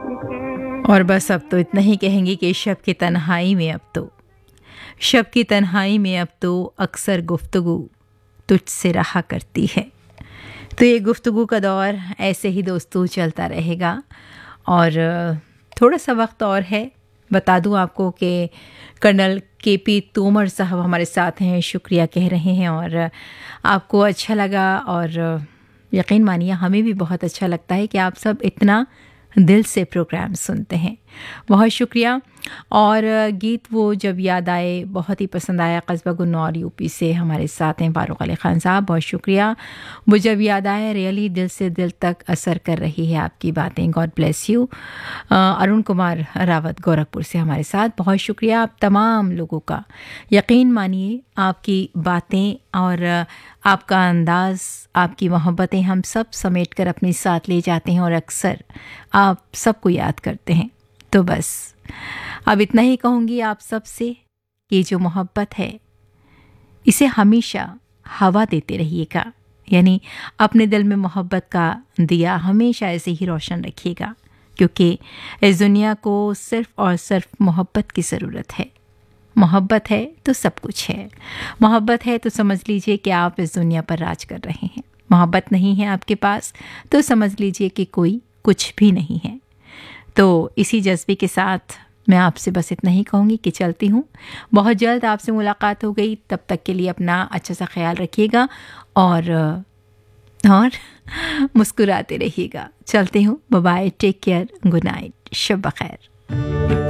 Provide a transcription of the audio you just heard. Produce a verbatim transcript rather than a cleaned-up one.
और बस अब तो इतना ही कहेंगे कि शब की तन्हाई में अब तो शब की तन्हाई में अब तो अक्सर गुफ्तगू तुझसे रहा करती है। तो ये गुफ्तगू का दौर ऐसे ही दोस्तों चलता रहेगा और थोड़ा सा वक्त और है। बता दूं आपको कि कर्नल के पी तोमर साहब हमारे साथ हैं, शुक्रिया कह रहे हैं और आपको अच्छा लगा और यकीन मानिए हमें भी बहुत अच्छा लगता है कि आप सब इतना दिल से प्रोग्राम सुनते हैं। बहुत शुक्रिया। और गीत वो जब याद आए बहुत ही पसंद आया, कस्बा गुन्नौर यूपी से हमारे साथ हैं फारूक अली खान साहब, बहुत शुक्रिया। वो जब याद आए रियली दिल से दिल तक असर कर रही है आपकी बातें, God bless you. Arun Kumar Rawat Gorakhpur से हमारे साथ, बहुत शुक्रिया आप तमाम लोगों का। यकीन मानिए आपकी बातें और आपका अंदाज़, आपकी मोहब्बतें हम सब समेट कर अपने साथ ले जाते हैं और अक्सर आप सबको याद करते हैं। तो बस अब इतना ही कहूँगी आप सब से कि जो मोहब्बत है इसे हमेशा हवा देते रहिएगा, यानी अपने दिल में मोहब्बत का दिया हमेशा ऐसे ही रोशन रखिएगा, क्योंकि इस दुनिया को सिर्फ और सिर्फ मोहब्बत की ज़रूरत है। मोहब्बत है तो सब कुछ है। मोहब्बत है तो समझ लीजिए कि आप इस दुनिया पर राज कर रहे हैं। मोहब्बत नहीं है आपके पास तो समझ लीजिए कि कोई कुछ भी नहीं है। तो इसी जज्बे के साथ मैं आपसे बस इतना ही कहूँगी कि चलती हूँ। बहुत जल्द आपसे मुलाकात हो गई, तब तक के लिए अपना अच्छा सा ख्याल रखिएगा और और मुस्कुराते रहिएगा। चलती हूँ, bye bye, take care, good night, शब बखैर।